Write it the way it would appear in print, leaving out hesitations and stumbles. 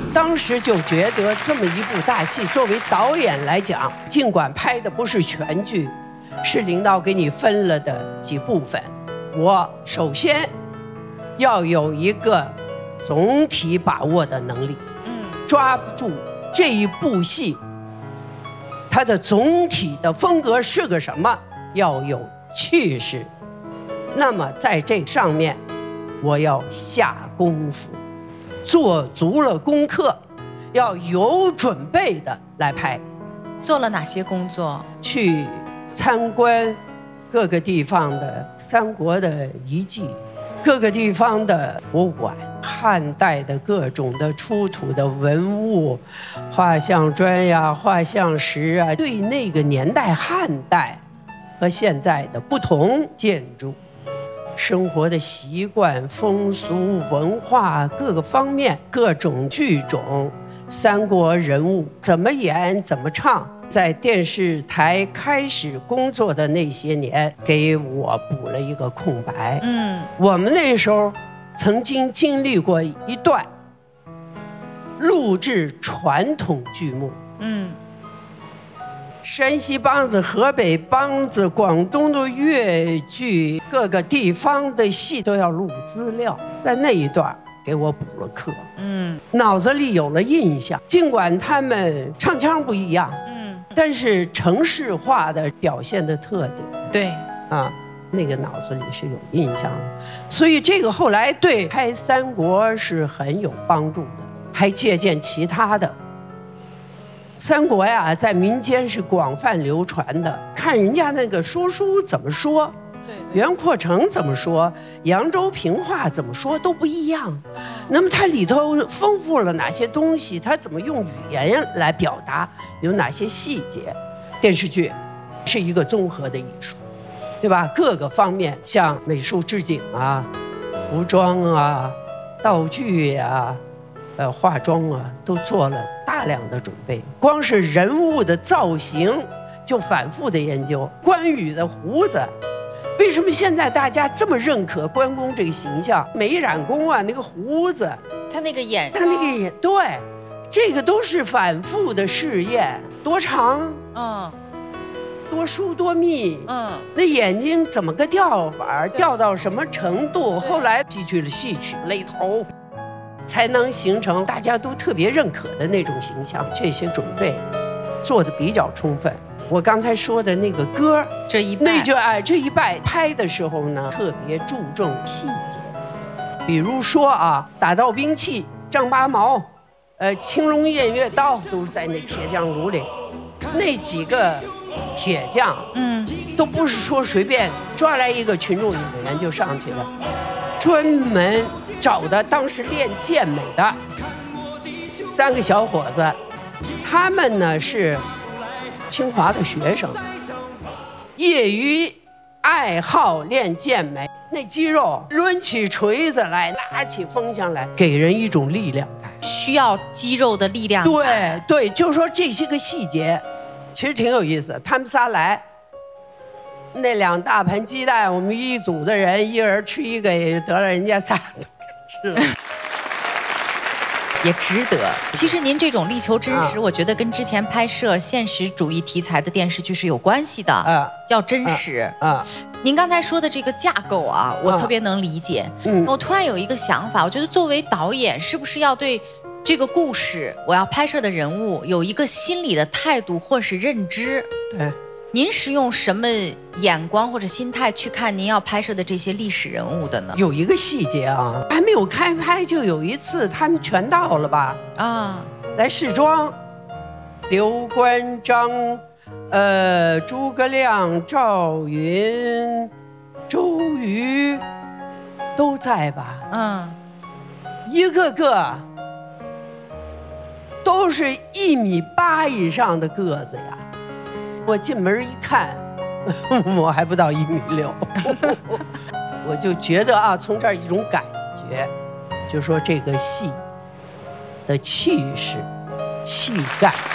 当时就觉得这么一部大戏，作为导演来讲，尽管拍的不是全剧，是领导给你分了的几部分，我首先要有一个总体把握的能力，抓住这一部戏它的总体的风格是个什么，要有气势。那么在这上面我要下功夫，做足了功课，要有准备的来拍。 做了哪些工作？ 去参观各个地方的三国的遗迹，各个地方的博物馆，汉代的各种的出土的文物，画像砖呀、画像石啊，对那个年代汉代和现在的不同建筑、生活的习惯、风俗、文化各个方面、各种剧种、三国人物怎么演、怎么唱，在电视台开始工作的那些年，给我补了一个空白。我们那时候曾经经历过一段录制传统剧目。山西梆子、河北梆子、广东的粤剧，各个地方的戏都要录资料，在那一段给我补了课。脑子里有了印象，尽管他们唱腔不一样，但是城市化的表现的特点， 对啊，那个脑子里是有印象的，所以这个后来对拍三国是很有帮助的，还借鉴其他的。三国呀，在民间是广泛流传的，看人家那个说书怎么说，袁阔成怎么说，扬州评话怎么说都不一样。那么它里头丰富了哪些东西，它怎么用语言来表达，有哪些细节。电视剧是一个综合的艺术，对吧？各个方面，像美术置景啊、服装啊、道具啊、化妆啊，都做了大量的准备。光是人物的造型就反复的研究。关羽的胡子，为什么现在大家这么认可关公这个形象？没染工啊，那个胡子， 他那个眼， 对，这个都是反复的试验。多长？多疏多密？那眼睛怎么个掉法？掉到什么程度？后来吸取了戏曲勒头，才能形成大家都特别认可的那种形象。这些准备做得比较充分。我刚才说的那个歌，这一拜拍的时候呢，特别注重细节，比如说啊，打造兵器、丈八矛、青龙偃月刀，都是在那铁匠炉里。那几个铁匠，都不是说随便抓来一个群众演员就上去了，专门找的当时练健美的3个小伙子，他们呢是清华的学生，业余爱好练健美，那肌肉抡起锤子来，拉起风箱来，给人一种力量感， 需要肌肉的力量感。 对，就是说这些个细节其实挺有意思。他们仨来，那2大盘鸡蛋，我们一组的人一人吃一个，也得了，人家仨都给吃了。 也值得。其实您这种力求真实，我觉得跟之前拍摄现实主义题材的电视剧是有关系的。要真实。您刚才说的这个架构啊，我特别能理解。我突然有一个想法，我觉得作为导演，是不是要对这个故事我要拍摄的人物有一个心理的态度或是认知？ 对。 您是用什么眼光或者心态去看您要拍摄的这些历史人物的呢？ 有一个细节啊，还没有开拍就有一次他们全到了吧？来试妆，刘关张，诸葛亮、赵云、周瑜都在吧？一个个都是1.8米以上的个子呀。我进门一看，我还不到1.6米，我就觉得啊，从这儿一种感觉，就说这个戏的气势、气概。